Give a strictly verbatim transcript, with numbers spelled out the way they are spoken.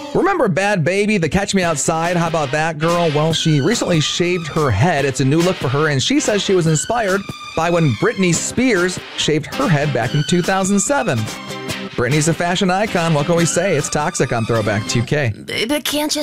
Remember Bad Baby, the Catch Me Outside? How about that girl? Well, she recently shaved her head. It's a new look for her, and she says she was inspired by when Britney Spears shaved her head back in two thousand seven. Britney's a fashion icon. What can we say? It's toxic on Throwback two K. Baby, can't you